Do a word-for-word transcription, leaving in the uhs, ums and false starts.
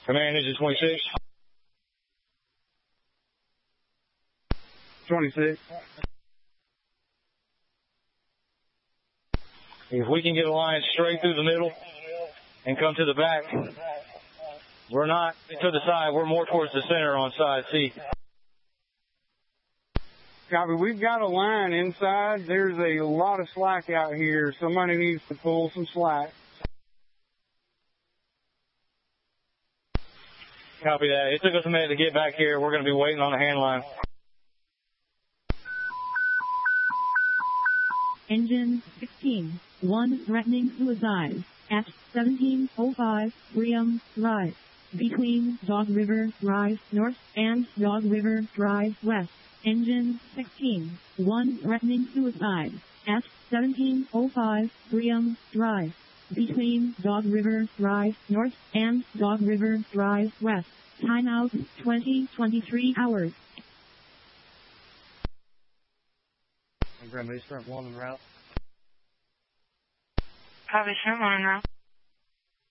Command engine twenty-six. twenty-six. If we can get a line straight through the middle and come to the back, we're not to the side. We're more towards the center on side C. Copy. We've got a line inside. There's a lot of slack out here. Somebody needs to pull some slack. Copy that. It took us a minute to get back here. We're going to be waiting on the hand line. Engine sixteen, one threatening suicide at seventeen oh five Brigham Drive, between Dog River Drive North and Dog River Drive West. Engine sixteen, one threatening suicide at seventeen oh five Brigham Drive, between Dog River Drive North and Dog River Drive West. Timeout twenty twenty-three hours. Grand Base, front one en route. Copy, front one en route.